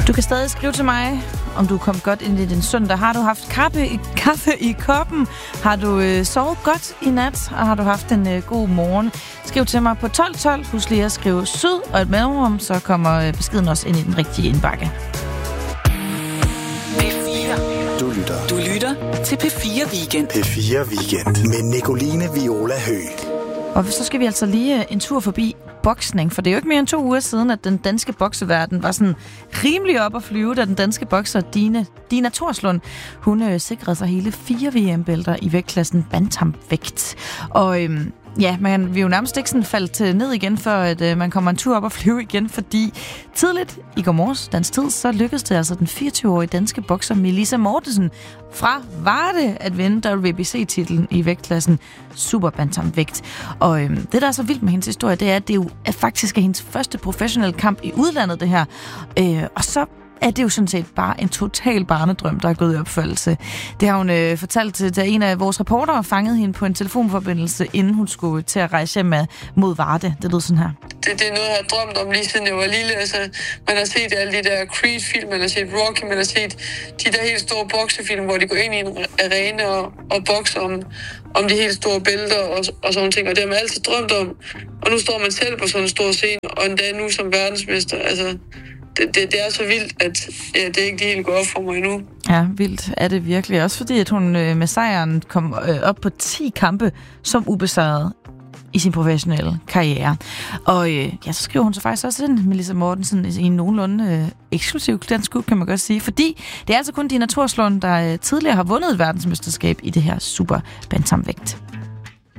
Du kan stadig skrive til mig, om du kom godt ind i den søndag. Har du haft kaffe i koppen? Har du sovet godt i nat? Og har du haft en god morgen? Skriv til mig på 1212. Husk lige at skrive syd og et mellemrum, så kommer beskeden også ind i den rigtige indbakke. P4. Du lytter til P4 Weekend. P4 Weekend med Nicoline Viola Høgh. Og så skal vi altså lige en tur forbi boksning, for det er jo ikke mere end 2 uger siden, at den danske bokseverden var sådan rimelig op at flyve, da den danske bokser Dina Thorslund, hun sikrede sig hele 4 VM-bælter i vægtklassen bantamvægt. Og ja, man vil jo nærmest ikke sådan falde ned igen, før at man kommer en tur op og flyve igen, fordi tidligt i går morges, dansk tid, så lykkedes det altså den 24-årige danske bokser Melissa Mortensen fra Varde at vinde WBC-titlen i vægtklassen super bantamvægt. Og det, der er så vildt med hendes historie, det er, at det jo faktisk er hendes første professionelle kamp i udlandet, det her. Og så er det jo sådan set bare en total barnedrøm, der er gået i opfølgelse. Det har hun fortalt til, da en af vores reportere fangede hende på en telefonforbindelse, inden hun skulle til at rejse hjem mod Varde. Det lød sådan her. Det er noget, jeg har drømt om lige siden jeg var lille. Altså, man har set alle de der Creed-film, man har set Rocky, man har set de der helt store boksefilm, hvor de går ind i en arena og bokser om de helt store bælter og sådan ting. Og det har man altid drømt om. Og nu står man selv på sådan en stor scene, og endda nu som verdensmester. Altså, det er så vildt, at det ikke helt går op for mig endnu. Ja, vildt er det virkelig. Også fordi, at hun med sejren kom op på 10 kampe som ubesejret i sin professionelle karriere. Og så skriver hun så faktisk også ind, Melissa Mortensen, i en nogenlunde eksklusiv dansk klub, kan man godt sige. Fordi det er altså kun Dina Thorslund, der tidligere har vundet et verdensmesterskab i det her super bantamvægt.